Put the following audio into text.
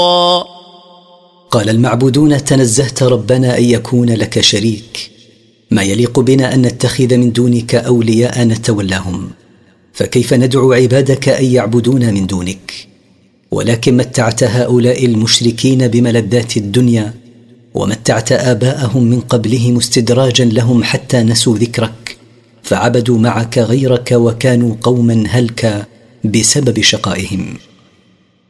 قال المعبودون: تنزهت ربنا أن يكون لك شريك، ما يليق بنا أن نتخذ من دونك أولياء نتولاهم، فكيف ندعو عبادك أن يعبدون من دونك؟ ولكن متعت هؤلاء المشركين بملذات الدنيا، ومتعت آباءهم من قبلهم استدراجا لهم حتى نسوا ذكرك، فعبدوا معك غيرك وكانوا قوما هلكا بسبب شقائهم.